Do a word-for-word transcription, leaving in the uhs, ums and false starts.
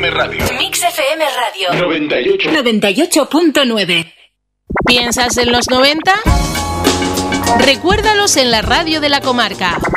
M Radio. Mix F M Radio. noventa y ocho. noventa y ocho punto nueve. ¿Piensas en los noventa? Recuérdalos en la radio de la comarca.